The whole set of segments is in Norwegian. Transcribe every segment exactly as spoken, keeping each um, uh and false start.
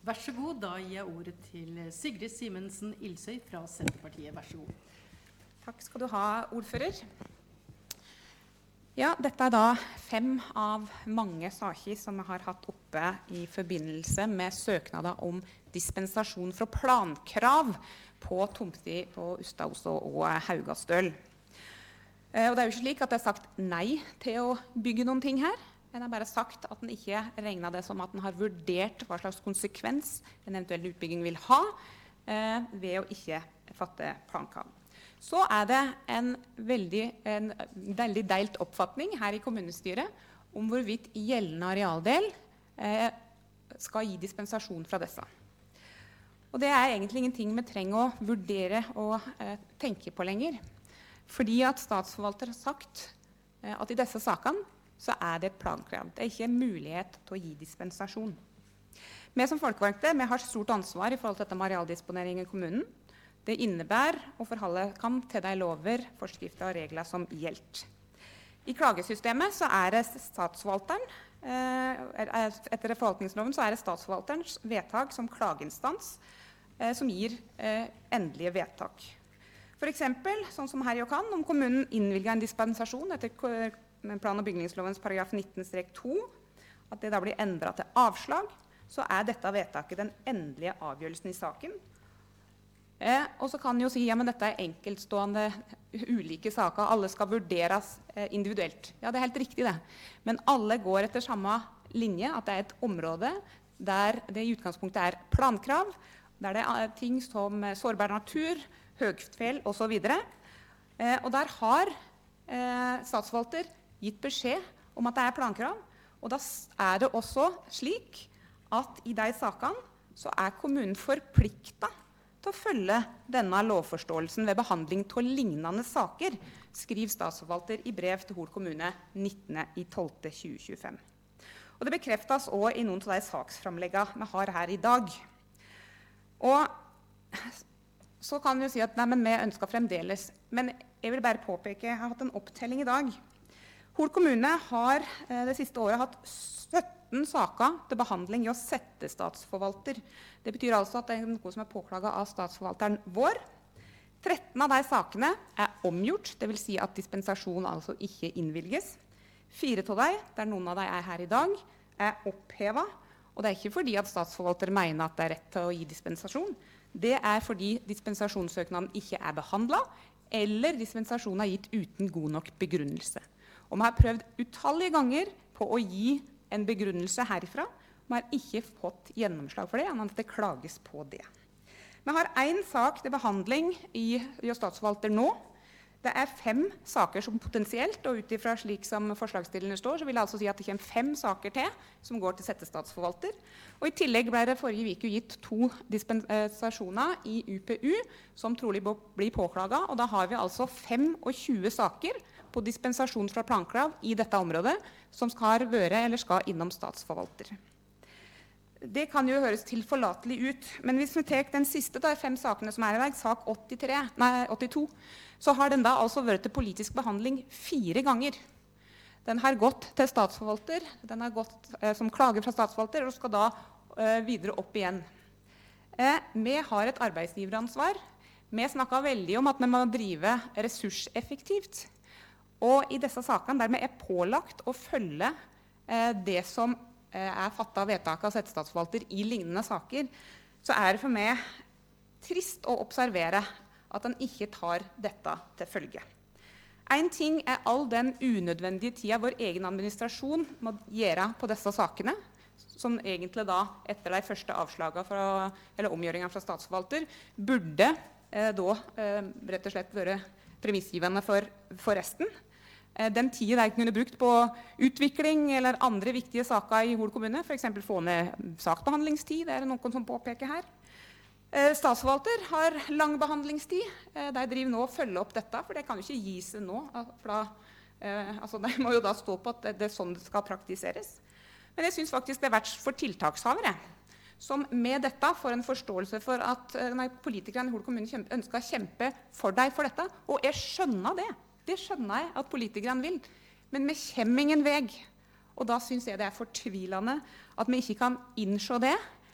Vær så god, da gir jeg ordet til Sigrid Simensen Ilsøy fra Senterpartiet. Vær så god. Takk skal du ha, ordfører. Ja, dette er da fem av mange saker som jeg har hatt oppe i forbindelse med søknader om dispensasjon fra plankrav på tomter på Ustadoså og Haugastøl. Og det er jo ikke slik at det er sagt nei til å bygge noen ting her. Den har bare sagt at den ikke regner det som at den har vurdert hva slags konsekvens en eventuell utbygging vil ha eh, ved å ikke fatte plankrav. Så er det en veldig, en veldig delt oppfatning her i kommunestyret om hvorvidt gjeldende arealdel eh, skal gi dispensasjon fra disse. Og det er egentlig ingenting vi trenger å vurdere og eh, tenke på lenger. Fordi at statsforvalter har sagt eh, at i disse sakene så er det et plankrav. Det er ikke mulighet til å gi dispensasjon. Vi som folkevalgte vi har stort ansvar i forhold til dette med arealdisponering i kommunen. Det innebærer å forholde kan til de lover, forskrifter og regler som gjelder. I klagesystemet så er det statsforvalteren, eh, etter forvaltningsloven så er det statsforvalterens vedtak som klageinstans eh, som gir eh, endelige vedtak. For eksempel, sånn som her i Åkan, om kommunen innvilger en dispensasjon etter plan- og bygningslovens paragraf nitten to, at det da blir endret til avslag, så er dette vedtaket den endelige avgjørelsen i saken. Eh, og så kan jo si, ja, men dette er enkeltstående ulike saker, alle skal vurderes eh, individuelt. Ja, det er helt riktig det. Men alle går etter samme linje, at det er et område der det i utgangspunktet er plankrav, der det er ting som sårbar natur, høgfjell og så videre. Eh, og der har eh, statsforvalter gitt beskjed om at det er plankrav, og da er det også slik at i de sakene så er kommunen forpliktet til å følge denne lovforståelsen ved behandling av lignende saker, skriver statsforvalter i brev til Hol kommune nittende desember tjue tjuefem. Og det bekreftes også i noen av de saksframleggene vi har her i dag. Og så kan vi jo si at nei, men vi ønsker fremdeles, men jeg vil bare påpeke, jeg har hatt en opptelling i dag. Hol kommune har eh, det siste året hatt sytten saker til behandling i å sette statsforvalter. Det betyr altså at det er noe som er påklaget av statsforvalteren vår. tretten av de sakene er omgjort, det vil si at dispensasjon altså ikke innvilges. Fire av de, der noen av de er her i dag, er opphevet, og det er ikke fordi at statsforvalter mener at det er rett til å gi dispensasjon. Det er fordi dispensasjonssøknaden ikke er behandlet, eller dispensasjonen er gitt uten god nok begrunnelse. Og vi har prøvd utallige ganger på å gi en begrunnelse herifra. Vi har ikke fått gjennomslag for det, annet at det klages på det. Vi har en sak til behandling i, i statsforvalter nå. Det er fem saker som potensielt, og ut ifra slik som forslagsstillerne står, så vil jeg altså si at det kommer fem saker til som går til settestatsforvalter. Og i tillegg ble det forrige uke gitt to dispensasjoner i U P U som trolig blir påklaget, og da har vi altså tjuefem saker på dispensasjon fra plankrav i dette området som skal være eller skal innom statsforvalter. Det kan jo høres tilforlatelig ut, men hvis vi tar den siste av de fem sakene som er i dag, sak åttitre, nei, åttito, så har den da altså vært til politisk behandling fire ganger. Den har gått til statsforvalter, den har gått eh, som klage fra statsforvalter, og skal da eh, videre opp igjen. Eh, vi har et arbeidsgiveransvar. Vi snakket veldig om at vi må drive ressurseffektivt. Og i disse sakene der vi er pålagt å følge eh, det som eh, er fattet vedtak av settestatsforvalter i lignende saker, så er det for meg trist å observere at den ikke tar dette til følge. En ting er all den unødvendige tida vår egen administrasjon må gjøre på disse sakene, som egentlig da, etter de første avslagene fra, eller omgjøringene fra statsforvalter, burde eh, da eh, rett og slett være premissgivende for, for resten. Eh, den tida de kunne brukt på utvikling eller andre viktige saker i Hol kommune, for eksempel få ned saksbehandlingstid, det er noen som påpeker her. Statsforvalter har lang behandlingstid. De driver nå og følger opp dette, for det kan jo ikke gi seg nå. For da, eh, altså de må jo da stå på at det, det er sånn det skal praktiseres. Men jeg synes faktisk det er verdt for tiltakshavere, som med dette får en forståelse for at nei, politikerne i Hol kommune ønsker å kjempe for deg for dette. Og jeg skjønner det. Det skjønner jeg at politikerne vil. Men vi kommer ingen vei. Og da synes jeg det er fortvilende at vi ikke kan innse det,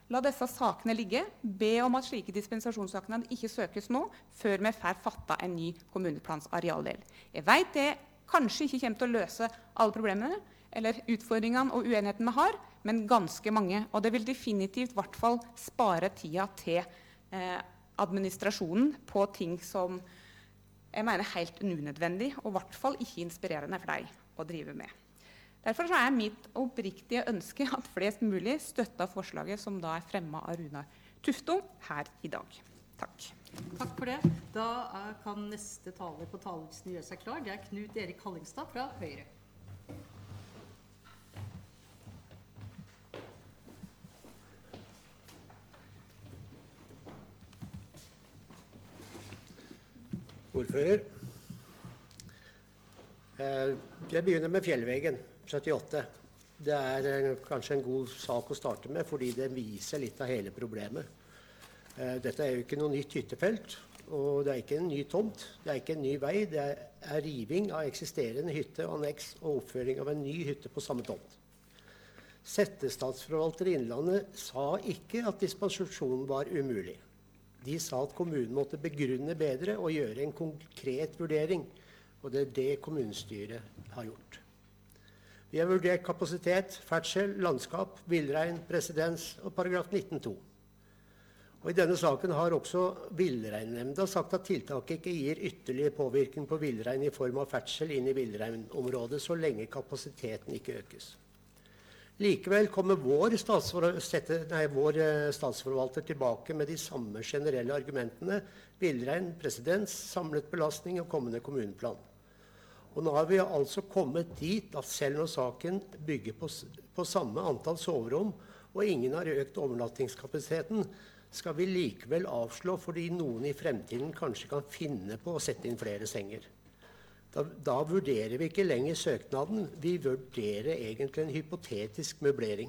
La disse sakene ligge, be om at slike dispensasjonssakene ikke søkes nå, før vi får fattet en ny kommuneplans arealdel. Jeg vet det kanskje ikke kommer til å løse alle problemene, eller utfordringene og uenighetene vi har, men ganske mange. Og det vil definitivt i hvert fall spare tida til eh, administrasjonen på ting som jeg mener helt unødvendig, og i hvert fall ikke inspirerende for deg å drive med. Derfor så er mitt oppriktige ønske at flest mulig støtter forslaget som da er fremmet av Runar Tufto her i dag. Takk. Takk for det. Da er, kan neste taler på talerlisten gjøre seg klar. Det er Knut Erik Hallingstad fra Høyre. Ordfører. Jeg begynner med Fjellvegen, syttiåtte. Det er kanskje en god sak å starte med, fordi det viser litt av hele problemet. Dette er jo ikke noe nytt hyttefelt, og det er ikke en ny tomt. Det er ikke en ny vei, det er riving av eksisterende hytte, anneks og oppføring av en ny hytte på samme tomt. Settestatsforvalter i Innlandet sa ikke at dispensasjonen var umulig. De sa at kommunen måtte begrunne bedre og gjøre en konkret vurdering, og det er det kommunestyret har gjort. Vi har vurdert kapasitet, ferdsel, landskap, villrein, presedens og paragraf nitten to. Og i denne saken har også Villreinnemnda sagt at tiltaket ikke gir ytterligere påvirkning på villrein i form av ferdsel inn i villreinområdet så lenge kapasiteten ikke økes. Likevel kommer vår, statsfor, sette, nei, vår statsforvalter tilbake med de samme generelle argumentene, villrein, presedens, samlet belastning og kommende kommuneplan. Og nå har vi altså kommet dit at selv når saken bygger på, på samme antall soverom, og ingen har økt overnattingskapasiteten, skal vi likevel avslå fordi noen i fremtiden kanskje kan finne på å sette inn flere senger. Da, da vurderer vi ikke lenger søknaden, vi vurderer egentlig en hypotetisk møblering.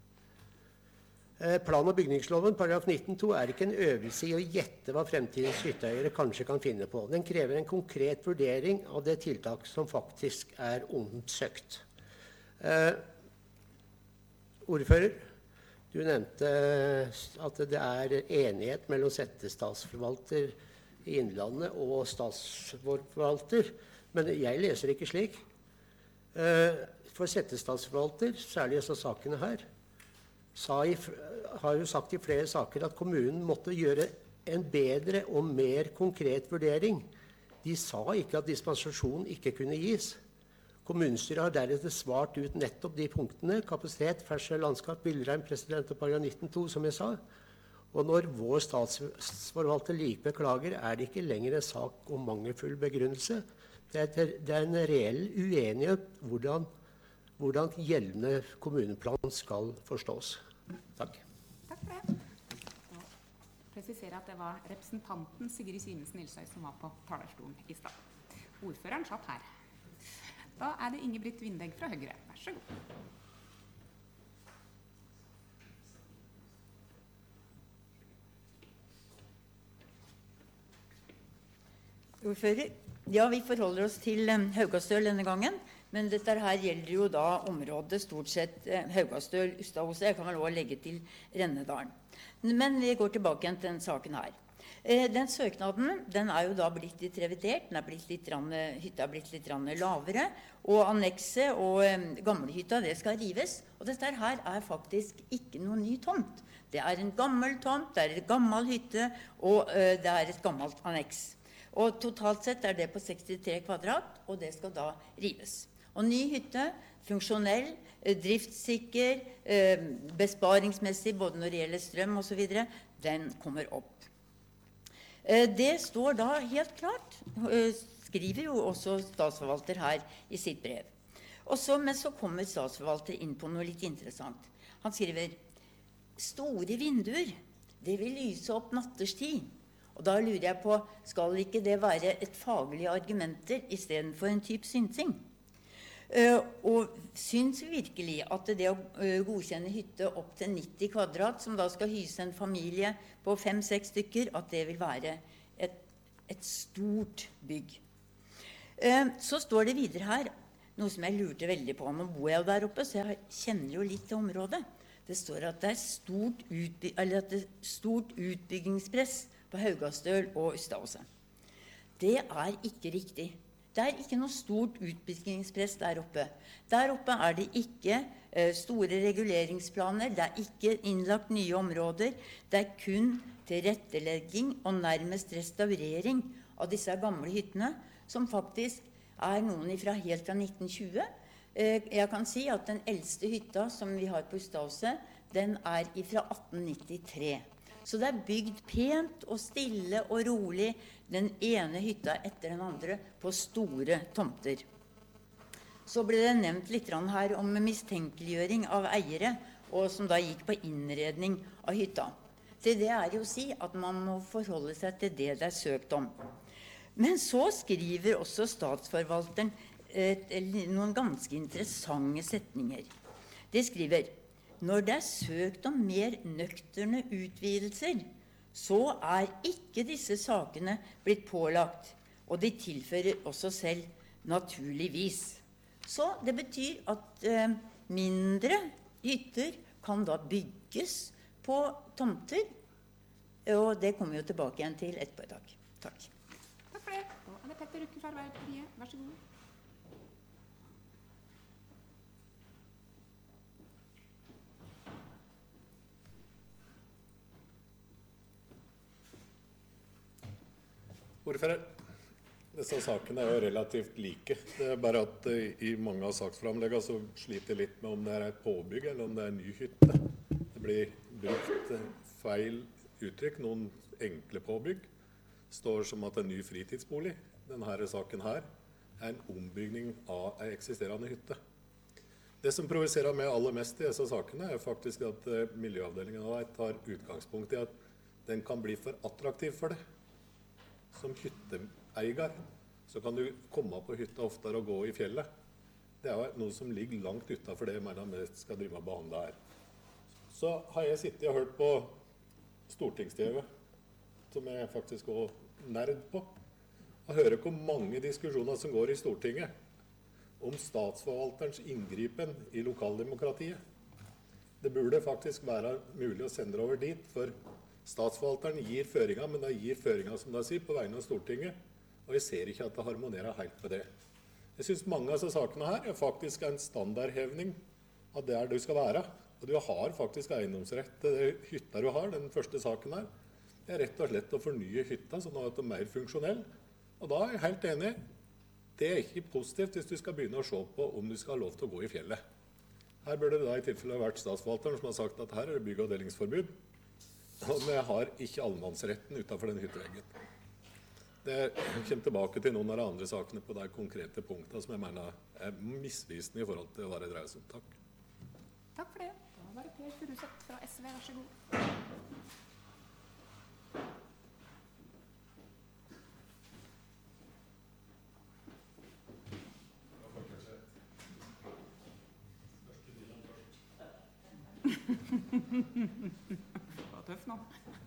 Eh, plan- og bygningsloven, paragraf nitten to, er ikke en øvelse i å gjette hva fremtidens hytteeiere kanskje kan finne på. Den krever en konkret vurdering av det tiltak som faktisk er omsøkt. Eh, ordfører, du nevnte at det er enighet mellom settestatsforvalter i Innlandet og statsforvalter. Men jeg leser ikke slik. For settestatsforvalter, særlig disse sakene her, i, har jo sagt i flere saker at kommunen måtte gjøre en bedre og mer konkret vurdering. De sa ikke at dispensasjon ikke kunne gis. Kommunestyret har deretter svart ut nettopp de punktene, kapasitet, ferdsel, landskap, villrein, president og paragraf nitten to, som jeg sa. Og når vår statsforvalter likevel klager, er det ikke lenger en sak om mangelfull begrunnelse. Det er, det er en reell uenighet hvordan, hvordan gjeldende kommuneplan skal forstås. Takk. Takk for det. Da presiserer jeg at det var representanten Sigrid Simensen Ilsøy som var på talerstolen i stad. Ordføreren satt her. Da er det Ingebrigt Vindegg fra Høyre. Vær så god. Ordfører. Ja, vi forholder oss til um, Haugastøl denne gangen, men dette her gjelder jo da området stort sett uh, Haugastøl, Ustadhuset, jeg kan vel også legge til Rennedalen. Men vi går tilbake igjen til den saken her. Uh, den søknaden, den er jo da blitt litt revidert, den er blitt litt rann, hytta er blitt litt rann lavere, og annekset og um, gamlehytta, det skal rives, og dette her er faktisk ikke noe ny tomt. Det er en gammel tomt, det er en gammel hytte, og uh, det er et gammelt anneks. Og totalt sett er det på sekstitre kvadrat, og det skal da rives. Og ny hytte, funksjonell, driftssikker, besparingsmessig, både når det gjelder strøm og så videre, den kommer opp. Det står da helt klart, skriver jo også statsforvalter her i sitt brev. Og så, men så kommer statsforvalter inn på noe litt interessant. Han skriver, store vinduer, det vil lyse opp natterstid. Og da lurer jeg på, skal ikke det være et faglig argumenter i stedet for en type synsing? Uh, og syns virkelig at det å uh, godkjenne hytte opp til nitti kvadrat, som da skal hyse en familie på fem-seks stykker, at det vil være et, et stort bygg. Uh, så står det videre her, noe som jeg lurte veldig på. Nå bor jeg der oppe, så jeg kjenner jo litt til området. Det står at det er stort, utby eller at det er stort utbyggingspress på Haugastøl og Ustadhuset. Det er ikke riktig. Det er ikke noe stort utbyggingspress der oppe. Der oppe er det ikke eh, store reguleringsplaner, det er ikke innlagt nye områder. Det er kun tilrettelegging og nærmest restaurering av disse gamle hyttene, som faktisk er noen fra helt fra nitten tjue. Eh, jeg kan si at den eldste hytta som vi har på Ustadhuset, den er fra atten nittitre. Så det er bygd pent og stille og rolig, den ene hytta etter den andre, på store tomter. Så ble det nevnt litt her om mistenkeliggjøring av eiere, og som da gikk på innredning av hytta. Til det er jo å si at man må forholde seg til det det er søkt om. Men så skriver også statsforvalteren et, noen ganske interessante setninger. De skriver: når det er søkt om mer nøkterne utvidelser, så er ikke disse sakene blitt pålagt, og de tilfører også selv naturligvis. Så det betyr at eh, mindre hytter kan da bygges på tomter, og det kommer vi jo tilbake igjen til etterpå i dag. Takk. Takk for det. Da er det Petter Rukke fra Arbeiderpartiet. Vær så god. Ordfører, disse sakene er jo relativt like. Det er bare at uh, i mange av saksframleggene så sliter jeg litt med om det er et påbygg eller om det er en ny hytte. Det blir brukt uh, feil uttrykk. Noen enkle påbygg står som at en ny fritidsbolig. Denne saken her er en ombygning av en eksisterende hytte. Det som provoserer meg aller mest i disse sakene er faktisk at uh, miljøavdelingen tar utgangspunkt i at den kan bli for attraktiv for det. Som hytteeier så kan du komme på hytta oftere og gå i fjellet. Det er jo noe som ligger langt utenfor det jeg mener vi skal drive med å behandle her. Så har jeg sittet og hørt på Stortings-T V, som jeg faktisk også nerd på, og hører hvor mange diskusjoner som går i Stortinget om statsforvalterens inngripen i lokaldemokratiet. Det burde faktisk være mulig å sende det over dit, for statsforvalteren gir føringer, men det gir føringer som de sier, på vegne av Stortinget, og jeg ser ikke at det harmonerer helt med det. Jeg synes mange av disse sakene her er faktisk en standardhevning av der du skal være, og du har faktisk eiendomsrett til det hytta du har, den første saken her. Det er rett og slett å fornye hytta, sånn at det er mer funksjonell, og da er jeg helt enig. Det er ikke positivt hvis du skal begynne å se på om du skal ha lov til å gå i fjellet. Her burde det da i tilfelle vært statsforvalteren som har sagt at her er det bygg- og delingsforbud, og vi har ikke allemannsretten utenfor den hytteveggen. Det kommer tilbake til noen av de andre sakene på de konkrete punktene som jeg mener er misvisende i forhold til hva det dreier seg om. Takk. Takk for det. Da var det Per Furuseth fra S V. Vær så god. Tøff nå.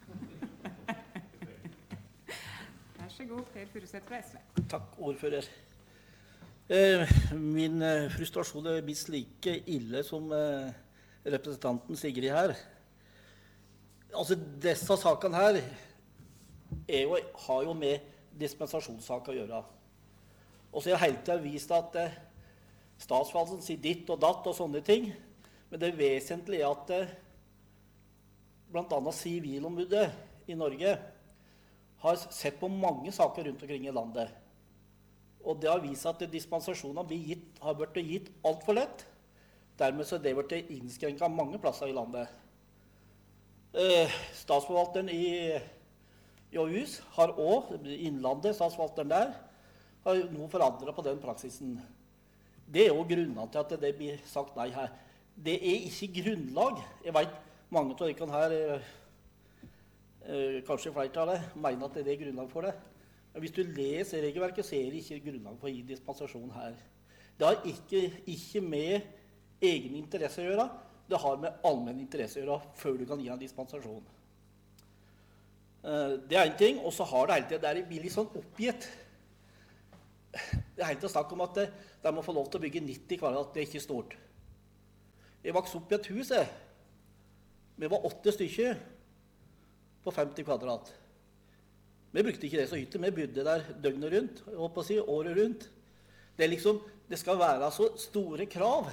Vær så god, Per Furuseth fra S V. Takk, ordfører. Eh, min eh, frustrasjon er minst like ille som eh, representanten Sigrid her. Altså, disse sakene her er jo, har jo med dispensasjonssaker å gjøre. Og så er det hele tiden vist at eh, statsforvalteren sier ditt og datt og sånne ting, men det vesentlige er at eh, blant annet Sivilombudet i Norge har sett på mange saker rundt omkring i landet. Og det har vist at dispensasjoner blir gitt, har vært gitt alt for lett. Dermed så det har vært innskrenket mange plasser i landet. Eh, statsforvalteren i Jåhus har også, Innlandet, statsforvalteren der, har noe forandret på den praksisen. Det er jo grunnen til at det blir sagt nei her. Det er ikke grunnlag. Jeg vet mange av dere her, eh, kanskje flertallet, mener at det er grunnlag for det. Men hvis du leser regelverket, så er det ikke grunnlag for å gi dispensasjon her. Det har ikke, ikke med egen interesse å gjøre. Det har med allmenn interesse å gjøre før du kan gi en dispensasjon. Eh, det er en ting, og så har det hele tiden, der blir litt sånn oppgitt. Det er hele tiden snakk om at de må få lov til å bygge nitti kvadrat, det er ikke stort. Jeg vokste opp i et hus, jeg. Vi var åtte stykker på femti kvadrat. Vi brukte ikke det så hytte, vi bodde der døgnet rundt, jeg håper å si, året rundt. Det, er liksom, det skal være så store krav.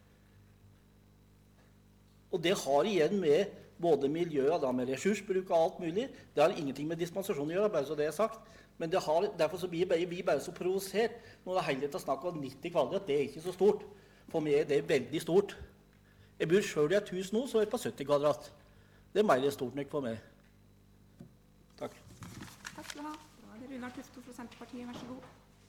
Og det har igjen med både miljøet, da, med ressursbruk og alt mulig. Det har ingenting med dispensasjon å gjøre, bare så det er sagt. Men det har, derfor så blir vi, vi bare så provosert når det er hele tiden snakk om nitti kvadrat. Det er ikke så stort. For meg er det veldig stort. Jeg bor selv i et hus nå, så er det på sytti kvadrat. Det er mer stort nok for meg. Takk. Takk skal du ha. Da er det Runar Tufto fra Senterpartiet, vær så god.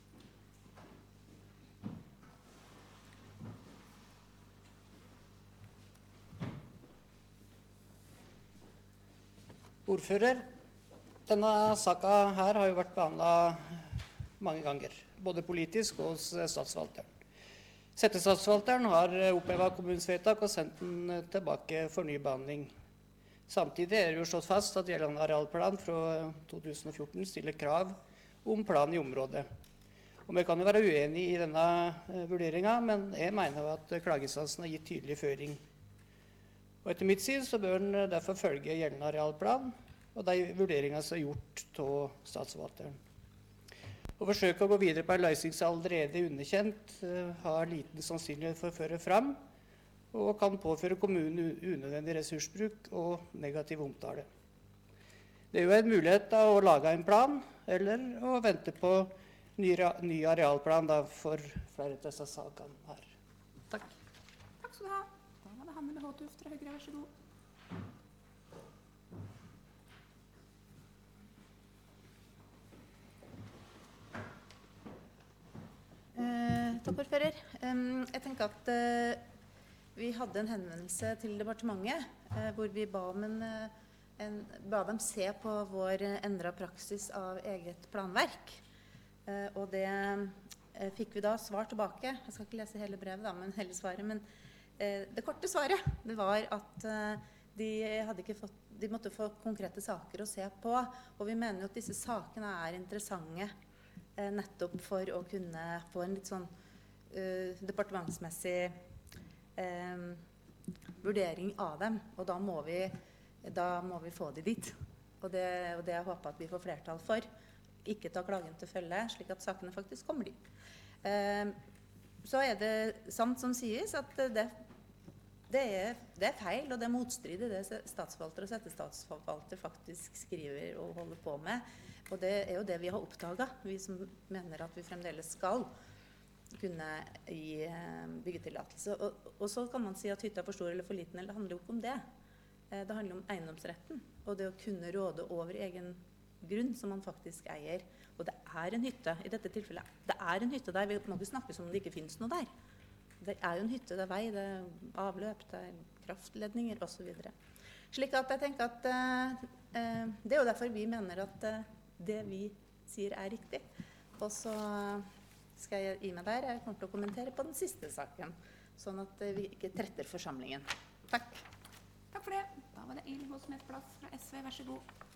Ordfører, denne saka her har jo vært behandlet mange ganger, både politisk og hos statsforvalteren. Settestatsforvalteren har opphevet kommunens vedtak og sendt den tilbake for ny behandling. Samtidig er det jo slått fast at gjeldende arealplan fra to tusen og fjorten stiller krav om plan i området. Og vi kan jo være uenige i denne vurderingen, men jeg mener at klageinstansen har gitt tydelig føring. Og etter mitt syn så bør den derfor følge gjeldende arealplan og de vurderingene som er gjort av statsforvalteren. Å forsøke å gå videre på en løsning som allerede er underkjent, har liten sannsynlighet for å føre fram, og kan påføre kommunen unødvendig ressursbruk og negativ omtale. Det er jo en mulighet da, å lage en plan, eller å vente på ny, ny arealplan da, for flere av disse sakene her. Takk. Takk skal du ha. Da var det Hanne med Håtuft fra Høyre, vær så god. Eh, takk, ordfører. Um, jeg tenker at uh, vi hadde en henvendelse til departementet uh, hvor vi ba, om en, en, ba dem se på vår endret praksis av eget planverk. Uh, og det uh, fikk vi da svar tilbake. Jeg skal ikke lese hele brevet, da, men hele svaret. Men uh, det korte svaret det var at uh, de, hadde ikke fått, de måtte få konkrete saker å se på. Og vi mener jo at disse sakene er interessante nettopp for å kunne få en litt sånn uh, departementsmessig uh, vurdering av dem. Og da må vi, da må vi få de dit. Og det, og det jeg håper at vi får flertall for. Ikke ta klagen til følge, slik at sakene faktisk kommer dit. Uh, så er det sant som sies at det, det, er, det er feil, og det er motstrid i det statsforvalter og settestatsforvalter faktisk skriver og holder på med. Og det er jo det vi har oppdaget, vi som mener at vi fremdeles skal kunne gi byggetillatelse. Og, og så kan man si at hytta er for stor eller for liten, eller det handler jo ikke om det. Det handler om eiendomsretten, og det å kunne råde over egen grunn som man faktisk eier. Og det er en hytte, i dette tilfellet, det er en hytte der, vi må ikke snakke som om det ikke finnes noe der. Det er jo en hytte, det er vei, det er avløp, det er kraftledninger og så videre. Slik at jeg tenker at eh, det er jo derfor vi mener at eh, det vi sier er riktig. Og så skal jeg gi meg der. Jeg kommer til å kommentere på den siste saken, sånn at vi ikke tretter forsamlingen. Takk. Takk for det. Da var det Elin Håsmedplass fra S V, vær så god.